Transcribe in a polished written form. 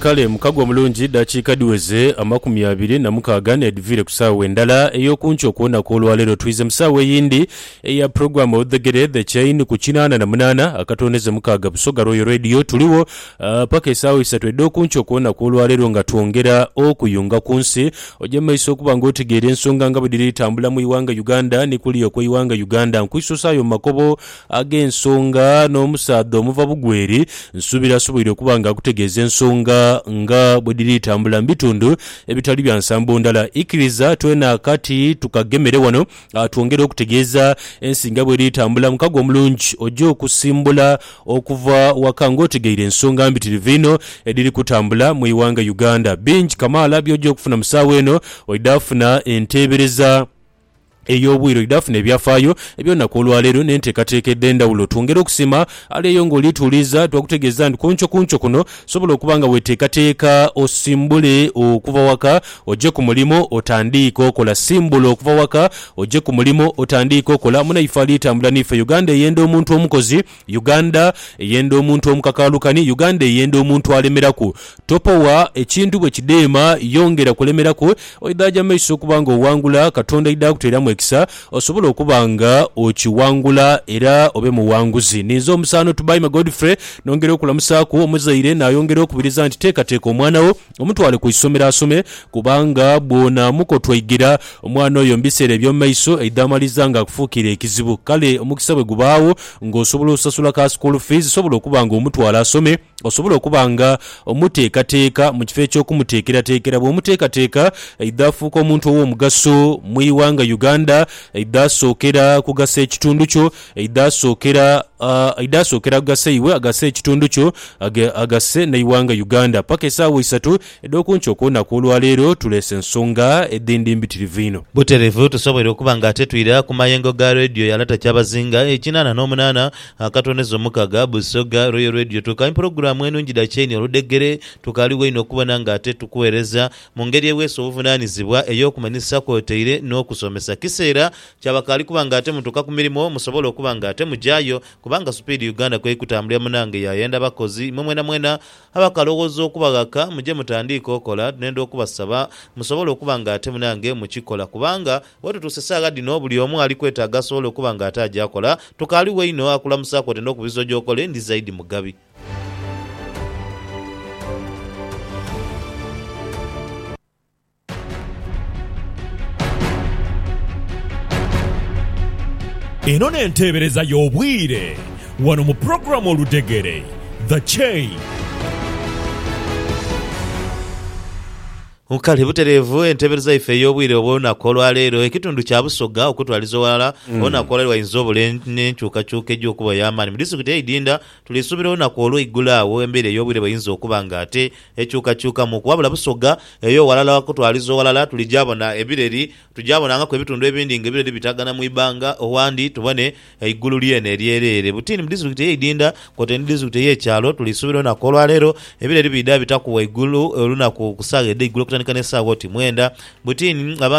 kale mukagwa mulungi dakiika diweze amakumi abiri na mukaaga edivire ku ssaawa endala ey'okunca okuwona kw'olwaleero tuyize mu ssaawa eyindi eya puroguramu Othegere the Chain ku 88 akatondeze mukaaga Busoga Royal Radio tuliwo paka essaawa 3 edda okunca okuwona kw'olwaleero nga twongera okuyunga ku nsi ojja maiso okuba ng'otegeera ensonga nga bwe diri litambula mu iwanga Uganda ne kuli okw'iwanga Uganda nkwisosaayo mu makobo ag'ensonga n'omusaadha omuva Bugweri nsubira asuubire okuba nga akutegeeza ensonga nga bwe diri litambula mu bitundu ebitali bya nsambo ndala ikkiriza twena kati tukagemere wano twongere okutegeeza ensinga bwe litambula mukago omulungi ojja okusimbula okuva waka ng'otegeera ensonga mbitirivu ino ediri kutambula mu iwanga Uganda bingi Kamala by'ojja okufuna mu ssaawa eno oidde afuna enteebereza ey'obwiro idafuna ebyafaayo ebyonnaku olwaleero n'enteekateekedde endawulo twongere okusima aleeyo ng'olituuliza twakutegeeza nti kunco kuno sobola okuba nga weteekateeka osimbule okuva waka ojje ku mulimu otandiika okola simbula okuva waka ojje ku mulimu otandiika okola munaife alitambula n'ife Uganda eyenda omuntu omukozi Uganda eyenda omuntu omukakaalukani Uganda eyenda omuntu alemeraku topowa ekintu bwe kideema yongera kulemeraku oidaaja maiso okuba nga owangula Katonda idda akuteeramu ekisa osobola okuba nga okiwangula era obe muwanguzi ninzo omusaano tubayima Godfrey nongera okulamusaako omuzaire nayongera okubiriza nti teekateeka omwana wo omutwale ku isomero asome kubanga bwona muko twayigira omwana oyo mbiseera eby'omumaiso eddamaliza nga akufuukira ekizibu kale omukisa bwe gubaawo ng'osobola osasula ka school fees sobola okuba nga omutwala asome osobola okuba nga omuteekateeka mu kifo eky'okumuteekerateekera bw'omuteekateeka iddafuuka omuntu ow'omugaso mu iwanga Uganda iddasookera kugasa ekitundu kyo iddasookera kugasa iwe agase ekitundu kyo agase naiwanga Uganda paka essaawa 3 edda okunca okuwona kw'olwaleero tuleese ensonga eddindi mbitirivu ino buterevu tusobole okuba nga ate twira ku mayengo ga radio yalata kyabazinga 88 akatondeza omukaaga Busoga Royal Radio tukali programu enungi da Chain oludegere tukaliwo ino okubona nga ate tukuweereza mu ngeri eweesa obuvunaanyizibwa ey'okumanyisa kwoteire n'okusomesa kiseera kyabakali kuba nga ate mutuka ku mirimu musobola okuba nga ate mujaayo kubanga Speed Uganda kwe kutambulira munange yayenda bakozi mwena abakalowooza okubagaka muje mutandiika okola nendo okubasaba musobola okuba nga ate munange mukikola kubanga watu tusesaaga dino buli omu ali kwetaaga sobola okuba nga ate ajja akola tukaliwo ino akulamusaako tenda okubizo gy'okole ndi zaidi Mugabi. Eno n'enteebereza y'obwire wano mu programu Oludegere The Chain. Ukali buterevu entebereza ife y'obwire obw'olunaku olwaleero ekitundu kya Busoga okutwaliza ewalala olunaku olwaleero wayinza obule n'enkyukakyuka egy'okuba y'amaanyi mu disitulikiti y'Idinda tulisuubira olunaku olw'eggulaawo embeera ey'obwire bwayinza okuba nga ate ekyukakyuka mu kuwabula Busoga ey'owalala wakutwaliza owalala tulijabona ebireri tujabonanga ku ebitundu ebindi ng'ebireri bitagana mu ibanga owandi tubone eigulu lyene eryerere butini mu disitulikiti y'Idinda kwote ne disitulikiti y'ekyalo tulisuubira olunaku olwaleero ebireri bida bitakuwa igulu olunaku kusaaga edde igulu kanesa woti mwenda butini